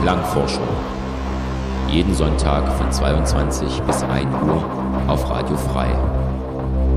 Klangforschung. Jeden Sonntag von 22 bis 1 Uhr auf Radio Frei.